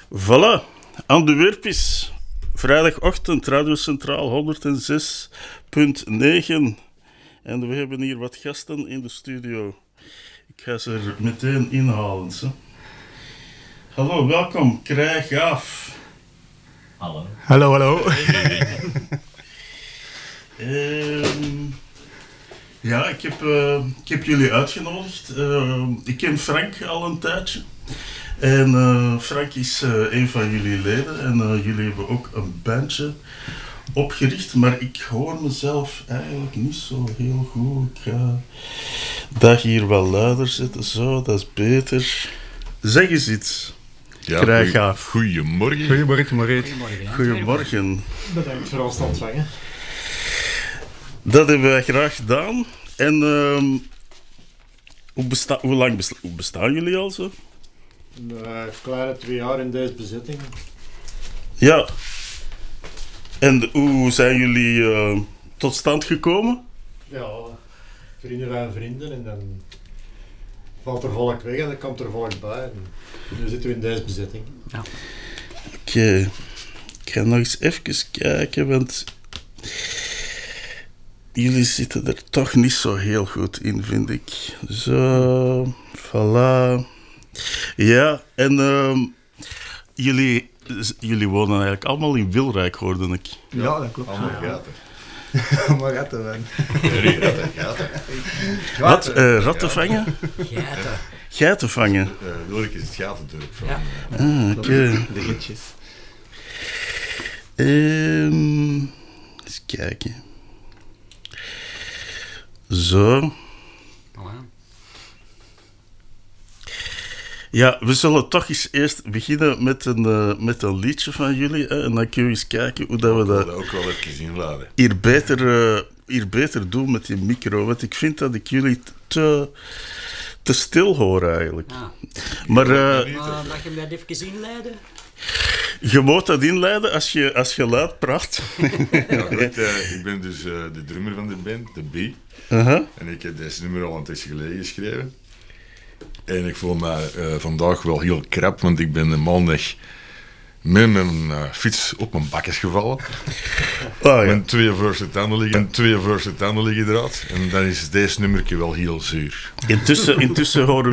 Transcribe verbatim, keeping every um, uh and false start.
Voilà, aan de Werpis. Vrijdagochtend, Radio Centraal honderdzes punt negen. En we hebben hier wat gasten in de studio. Ik ga ze er meteen inhalen. Zo. Hallo, welkom, Krij Gaaf. Hallo. Hallo, hallo. um, ja, ik heb, uh, ik heb jullie uitgenodigd. Uh, ik ken Frank al een tijdje. En uh, Frank is uh, een van jullie leden. En uh, jullie hebben ook een bandje opgericht. Maar ik hoor mezelf eigenlijk niet zo heel goed. Ik ga dat hier wel luider zetten. Zo, dat is beter. Zeg eens iets. Ja, Krijg gaaf. Goedemorgen. Goedemorgen, Marit. Goedemorgen. Goedemorgen. Bedankt voor ons te ontvangen. Dat hebben wij graag gedaan. En uh, hoe, besta- hoe lang besta- hoe bestaan jullie al zo? Een uh, kleine twee jaar in deze bezetting. Ja. En hoe zijn jullie uh, tot stand gekomen? Ja, vrienden van vrienden en dan valt er volk weg en dan komt er volk bij. En nu zitten we in deze bezetting. Ja. Oké. Okay. Ik ga nog eens even kijken, want jullie zitten er toch niet zo heel goed in, vind ik. Zo, voilà. Ja, en uh, jullie, jullie wonen eigenlijk allemaal in Wilrijk, hoorde ik. Ja, dat klopt. Allemaal gaten. Allemaal ratten van. Nee, gaten, gaten. Wat? Uh, ratten vangen? Geiten. Geiten vangen? Uh, Lorik is het gatendorp van... Ja. Uh, Ah, oké. Okay. De gietjes. Um, eens kijken. Zo. Voilà. Ja, we zullen toch eens eerst beginnen met een, uh, met een liedje van jullie. Hè, en dan kun je eens kijken hoe dat we ik wil dat dat ook wel even inladen. hier beter, uh, hier beter doen met die micro. Want ik vind dat ik jullie te, te stil hoor eigenlijk. Ja. Maar uh, Maar mag je mij even inleiden? je moet dat inleiden als je, als je luid praat. Ja, goed, uh, ik ben dus uh, de drummer van de band, de B. Uh-huh. En ik heb deze nummer al een tijdje geleden geschreven. En ik voel me uh, vandaag wel heel krap, want ik ben de maandag met mijn uh, fiets op mijn bakjes gevallen. Oh, ja. Mijn twee verse tanden liggen, en twee verse tanden liggen eruit. En dan is deze nummertje wel heel zuur. Intussen, intussen horen